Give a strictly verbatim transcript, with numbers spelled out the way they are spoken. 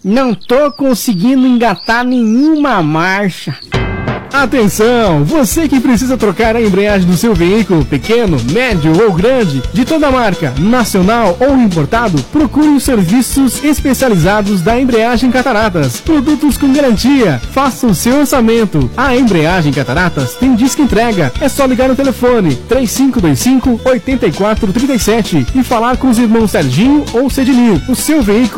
Não tô conseguindo engatar nenhuma marcha. Atenção, você que precisa trocar a embreagem do seu veículo, pequeno, médio ou grande, de toda marca, nacional ou importado, procure os serviços especializados da Embreagem Cataratas. Produtos com garantia. Faça o seu orçamento. A Embreagem Cataratas tem disco entrega. É só ligar no telefone três cinco dois cinco, oito quatro três sete e falar com os irmãos Serginho ou Cedilinho. O seu veículo